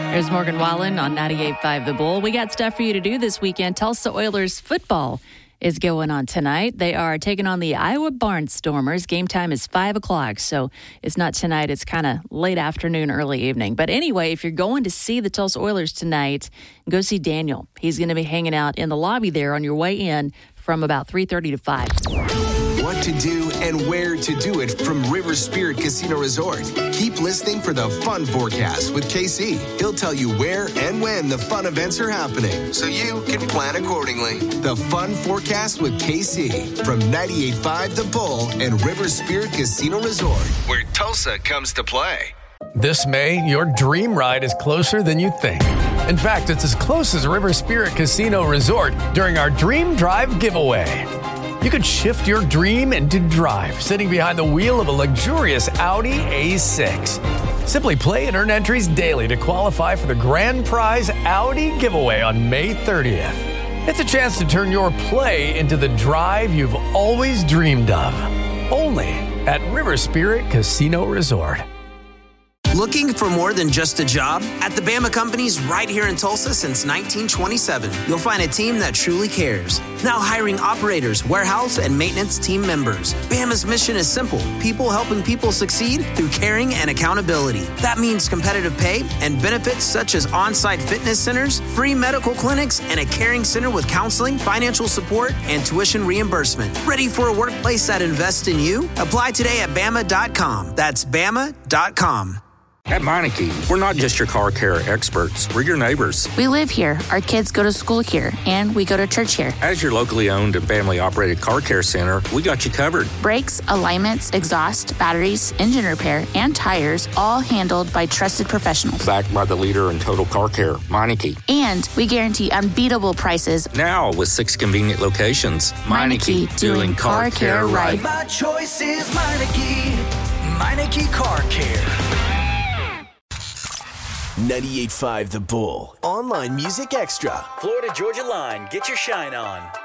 There's Morgan Wallen on 98.5 The Bull. We got stuff for you to do this weekend. Tulsa Oilers football is going on tonight. They are taking on the Iowa Barnstormers. Game time is 5 o'clock, so it's not tonight. It's kind of late afternoon, early evening. But anyway, if you're going to see the Tulsa Oilers tonight, go see Daniel. He's going to be hanging out in the lobby there on your way in from about 3:30 to 5. What to do and where to do it from River Spirit Casino Resort. Keep listening for the Fun Forecast with KC. He'll tell you where and when the fun events are happening, so you can plan accordingly. The Fun Forecast with KC from 98.5 The Bull and River Spirit Casino Resort, where Tulsa comes to play. This May, your dream ride is closer than you think. In fact, it's as close as River Spirit Casino Resort during our Dream Drive giveaway. You could shift your dream into drive, sitting behind the wheel of a luxurious Audi A6. Simply play and earn entries daily to qualify for the grand prize Audi giveaway on May 30th. It's a chance to turn your play into the drive you've always dreamed of. Only at River Spirit Casino Resort. Looking for more than just a job? At the Bama Companies right here in Tulsa since 1927, you'll find a team that truly cares. Now hiring operators, warehouse, and maintenance team members. Bama's mission is simple: people helping people succeed through caring and accountability. That means competitive pay and benefits such as on-site fitness centers, free medical clinics, and a caring center with counseling, financial support, and tuition reimbursement. Ready for a workplace that invests in you? Apply today at Bama.com. That's Bama.com. At Meineke, we're not just your car care experts. We're your neighbors. We live here. Our kids go to school here, and we go to church here. As your locally owned and family-operated car care center, we got you covered. Brakes, alignments, exhaust, batteries, engine repair, and tires, all handled by trusted professionals. Backed by the leader in total car care, Meineke. And we guarantee unbeatable prices. Now with 6 convenient locations. Meineke, doing car care right. My choice is Meineke. Meineke Car Care. 98.5 The Bull. Online Music Extra. Florida Georgia Line. Get your shine on.